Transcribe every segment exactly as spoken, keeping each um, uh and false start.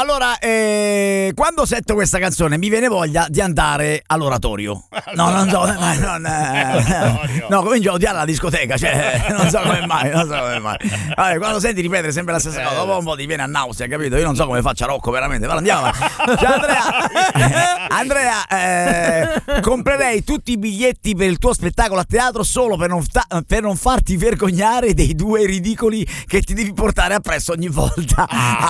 allora, eh, quando sento questa canzone mi viene voglia di andare all'oratorio. No, non so, eh, non, eh, no, comincio a odiare la discoteca, cioè, non so come mai, non so come mai. Vabbè, quando senti ripetere sempre la stessa cosa, dopo un po' ti viene a nausea, capito? Io non so come faccia Rocco veramente, però andiamo avanti. Cioè, Andrea, Andrea, eh, comprerei tutti i biglietti per il tuo spettacolo a teatro solo per non, ta- per non farti vergognare dei due ridicoli che ti devi portare appresso ogni volta.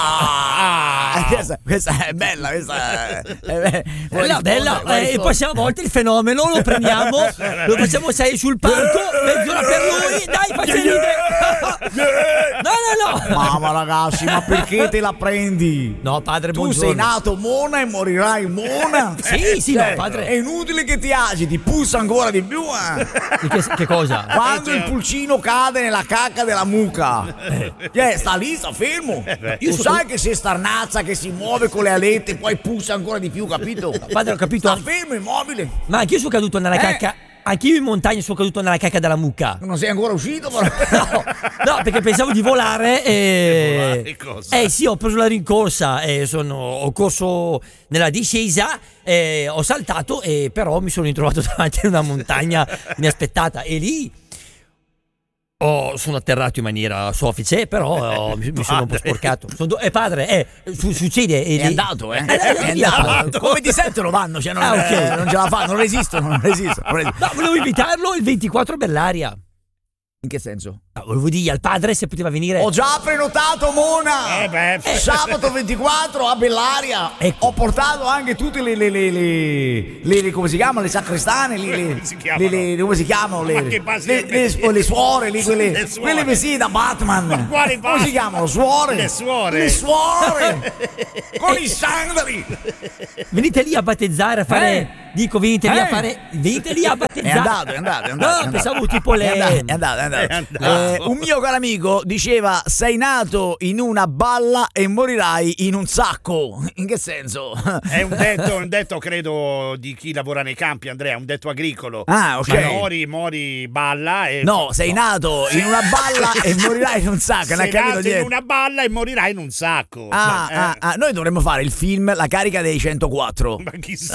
Ah, ah, questa, questa è bella, questa è, è bella, bella. E eh, passiamo a volte il fenomeno, lo prendiamo, lo facciamo salire sul palco, mezz'ora per lui, dai, faccia ridere. No, no, no. Mamma ragazzi, ma perché te la prendi? No, padre, tu buongiorno. sei nato mona e morirai mona. Sì, sì, cioè, no, padre. È inutile che ti agiti, puzza ancora di più. Eh. Che, che cosa? Quando il pulcino cade nella cacca della mucca, eh. Cioè, sta lì, sta fermo. Eh, tu so sai che se starnazza, che si muove con le alette, poi puzza ancora di più, capito? Padre, ho capito. Sta fermo, immobile. Ma anch'io sono caduto nella eh. cacca. Anch'io in montagna sono caduto nella cacca della mucca. Non sei ancora uscito, però? No, no, perché pensavo di volare e... Volare cosa? Eh sì, ho preso la rincorsa e sono... ho corso nella discesa, e ho saltato e però mi sono ritrovato davanti a una montagna inaspettata e lì... Oh, sono atterrato in maniera soffice, però oh, mi, mi sono un po' sporcato. Sono do- eh, padre, eh, su- succede. È lì. andato, eh? È, è, è andato. Come ti sentono vanno, cioè non, ah, okay. eh, non ce la fanno, non resistono, non resistono. Non resistono. No, volevo invitarlo il ventiquattro a Bellaria. In che senso? No, volevo dire al padre se poteva venire. Ho già prenotato Mona. Eh beh, eh, sabato ventiquattro a Bellaria. Ecco. Ho portato anche tutte le, le, le, le, le, le come si chiamano, le sacrestane, le, le, come si chiamano? le, le come si chiamano le, Ma che basi le, le, le, le suore, le, quelle, le suore. quelle vestite da Batman. Ma quali come basi? si chiamano? Suore. Le suore. Le suore. Con i sandali. Venite lì a battezzare, a fare. Eh? Dico, venite lì Eh? a fare. Venite lì a battezzare. È andato, è andato, è andato. No, è andato. pensavo tipo le. È andato, è andato. È andato. È andato. Eh, un mio caro amico diceva: sei nato in una balla e morirai in un sacco. In che senso? È un detto, un detto credo di chi lavora nei campi, Andrea, un detto agricolo. Ah, ok. Cioè, mori, mori balla e... No, sei nato in una balla e morirai in un sacco. Non hai Sei capito nato in niente. una balla e morirai in un sacco. Ah, Ma, eh, ah, ah, noi dovremmo fare il film La carica dei centoquattro. ma chissà.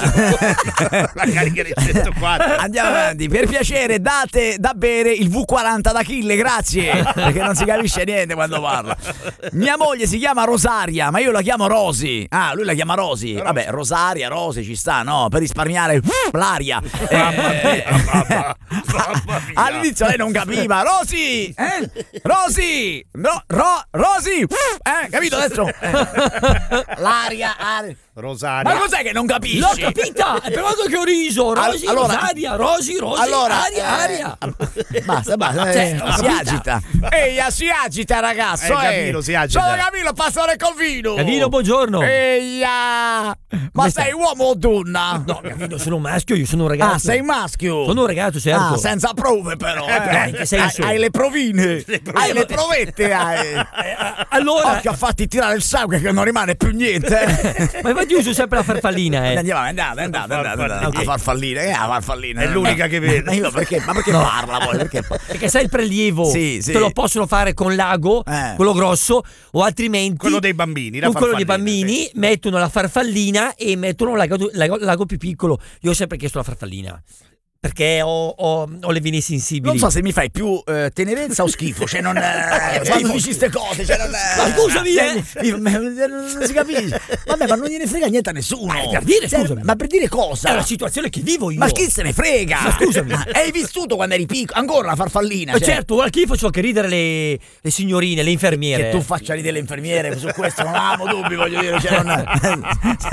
La carica del centoquattro. Andiamo avanti, per piacere date da bere il vu quaranta d'Achille, grazie, perché non si capisce niente quando parla. Mia moglie si chiama Rosaria, ma io la chiamo Rosi. Ah, lui la chiama Rosi. Vabbè, Rosaria, Rosi ci sta, no? Per risparmiare l'aria. Eh, Mamma, mamma mia. all'inizio lei non capiva. Rosi! Eh? Rosi! No, ro, Rosi! Eh, capito adesso? Eh. L'aria, aria. Rosaria. Ma cos'è che non capisci? L'ho capita! È per quello che ho riso! Rosi, Allora- Rosaria, Rosi, Rosi, Allora, aria, eh, aria! Basta, basta, Cioè, eh, ho si capito. agita. Eia, si agita, ragazzo. Eh, eh. Camillo, si agita. Sono Camillo, pastore Covino. Camillo, buongiorno! Eia. Ma Come sei stai? uomo o donna? No, Camillo, sono un maschio, io sono un ragazzo. Ah, sei maschio. Sono un ragazzo, certo. Ah, senza prove però. Eh, però in che senso? Hai, hai le provine. Le provine. Hai le provette. Hai. Eh, allora, Occhio a fatti tirare il sangue che non rimane più niente. eh. ma infatti io uso sempre la farfallina, eh. Andiamo, è andato, è andato, è andato, è andato. Farfallina. La farfallina, che è la farfallina? È l'unica che vedo. Ma io perché? Ma perché parla poi? Perché? Perché sai il prelievo? Sì, sì. Te lo possono fare con l'ago, Eh. quello grosso, o altrimenti. Quello dei bambini, la con quello dei farfallina, bambini sì. mettono la farfallina e mettono l'ago, l'ago, l'ago più piccolo. Io ho sempre chiesto la farfallina. Perché ho, ho, ho le vene sensibili. Non so se mi fai più eh, tenerezza o schifo, cioè non eh, quando dici ste cose, cioè non eh, Ma scusami, eh. io- ma- non si capisce. Vabbè, ma non gliene frega niente a nessuno. Ma per dire, Cioè, scusami. ma per dire cosa? È la situazione che vivo io. Ma chi se ne frega? Ma scusami. Ah, hai vissuto quando eri piccolo? Ancora la farfallina? Ma cioè, certo, guarda che io faccio anche ridere le, le signorine, le infermiere. che tu faccia ridere le infermiere, su questo non avevamo dubbi, voglio dire, cioè, non-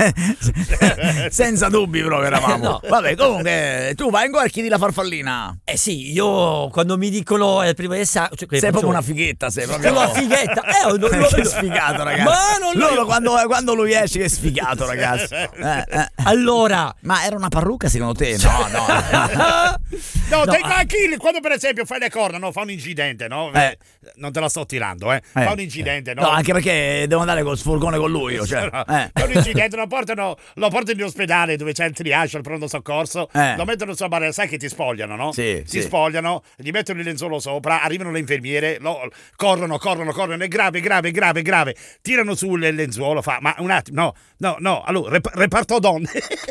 senza dubbi proprio eravamo. No. Vabbè, comunque tu vai ancora e chiedi la farfallina. Eh sì, io quando mi dicono è il primo del sa- cioè, Sei faccio- proprio una fighetta, sei proprio Sono una fighetta. Eh, ho- lo- che lo- sfigato, ragazzi. Ma non lo- Loro quando, quando lui esce che è sfigato, ragazzi. Eh, eh. Allora, Ma era una parrucca secondo te? No, no. No, No, te- ah. anche il- quando per esempio fai le corna, no, fa un incidente, no? Eh. Non te la sto tirando, eh. Eh. Fa un incidente, no? No, anche perché devo andare col sfurgone con lui, io, cioè. No, Eh. Fa un incidente, lo portano, lo portano in ospedale dove c'è il triage, il pronto soccorso, Eh. lo mettono sulla barella fare, sai che ti spogliano, no? Sì, si sì. spogliano, gli mettono il lenzuolo sopra, arrivano le infermiere, lo, corrono, corrono, corrono, è grave, grave, grave, grave, tirano su il lenzuolo, fa, ma un attimo, no, no, no, allora, rep- reparto donne.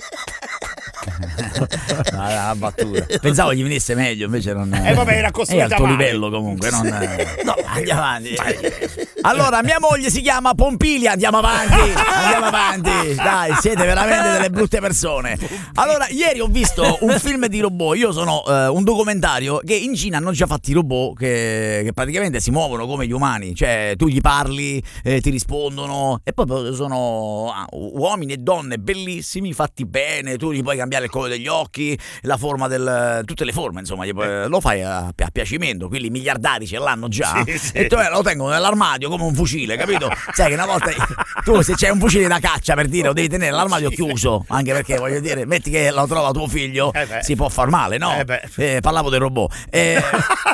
No, era una battuta. Pensavo gli venisse meglio, invece non Eh vabbè, era costruita è al tuo male. livello comunque, non no, andiamo avanti. Allora, mia moglie si chiama Pompilia, andiamo avanti, andiamo avanti. Dai, siete veramente delle brutte persone. Allora, ieri ho visto un film di robot, io sono eh, un documentario che in Cina hanno già fatti i robot che, che praticamente si muovono come gli umani, cioè tu gli parli, eh, ti rispondono e poi sono ah, uomini e donne bellissimi, fatti bene, tu gli puoi cambiare il colore degli occhi, la forma del tutte le forme, insomma, gli puoi- lo fai a, a piacimento, quelli miliardari ce l'hanno già Sì, sì. e tu eh, lo tengono nell'armadio come un fucile, capito? Sai che una volta tu se c'è un fucile da caccia, per dire, lo devi tenere nell'armadio chiuso, anche perché voglio dire, metti che lo trova tuo figlio, Eh beh. si può far male, no? Eh beh. Eh, parlavo del robot. Eh,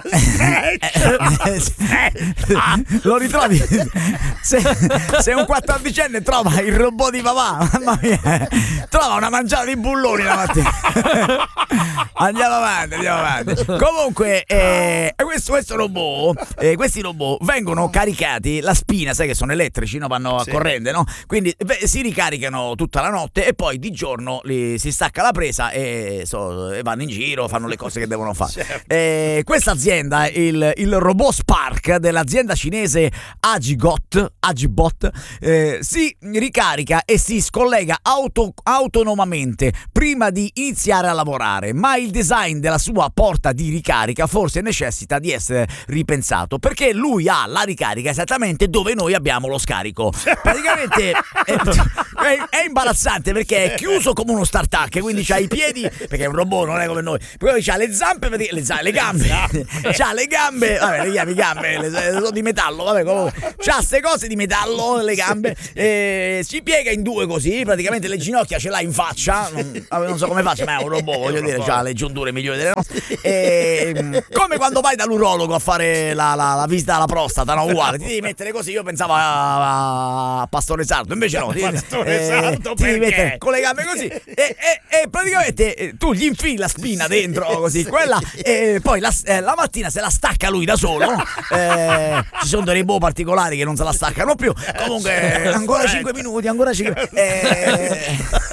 Ah. lo ritrovi se, se un quattordicenne trova il robot di papà, mamma mia, trova una mangiata di bulloni la mattina. Andiamo avanti, andiamo avanti. Comunque, eh, questo, questo robot, eh, questi robot vengono caricati, la spina, sai che sono elettrici, no? Vanno a Sì. corrente, no? Quindi beh, si ricaricano tutta la notte e poi di giorno li, si stacca la presa e, so, e vanno in giro, fanno le cose che devono fare. Certo. Eh, questa azienda, il, il robot Spark dell'azienda cinese Agigot, Agibot, eh, si ricarica e si scollega auto- autonomamente prima di iniziare a lavorare, ma il design della sua porta di ricarica forse necessita di essere ripensato, perché lui ha la ricarica esattamente dove noi abbiamo lo scarico. Praticamente è, è- è imbarazzante perché è chiuso come uno startup, quindi c'ha i piedi, perché è un robot, non è come noi, poi c'ha le zampe, pratic- le, za- le gambe, c'ha le gambe, vabbè, le chiami gambe, le, le- sono di metallo, vabbè, comunque c'ha ste cose di metallo, le gambe, e si piega in due così, praticamente le ginocchia ce l'ha in faccia, non, vabbè, non so come faccia, ma è un robot, voglio dire, c'ha le giunture migliori delle nostre, e, come quando vai dall'urologo a fare la, la, la visita alla prostata, no, uguale, ti devi mettere così, io pensavo a, a Pastore Sardo, invece no, ti, Pastore Sardo, ti devi perché? mettere con le gambe così e, e, e praticamente eh, tu gli infili la spina dentro così, quella, e poi la, eh, la mattina se la stacca lui da solo, eh, ci sono dei robot particolari che non se la staccano più, comunque ancora cinque minuti, ancora cinque eh,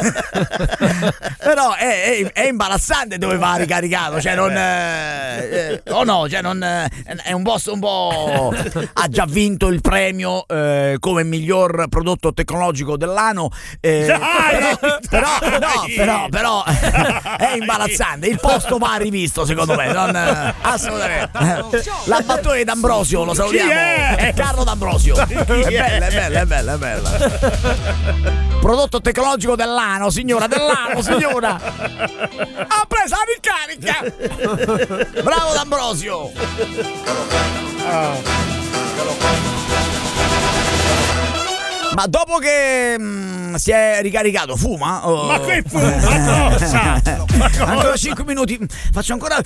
però è, è, è imbarazzante dove va ricaricato, cioè non eh, eh, o no, cioè non eh, è un boss un po', ha già vinto il premio eh, come miglior prodotto tecnologico dell'anno, eh, Dai! però, però, no, Dai! però, però è imbarazzante, il posto va rivisto secondo me, non, eh, assolutamente. La battuta di D'Ambrosio, lo salutiamo, Chi è? è Carlo D'Ambrosio, è bella, è bella, è bella, è bella. Prodotto tecnologico dell'anno, signora, dell'anno, signora. Ha preso la ricarica. Bravo D'Ambrosio. Ma dopo che mm, si è ricaricato, fuma? Oh. Ma che fuma? Ma cosa? Ma cosa? Ancora cinque minuti, faccio ancora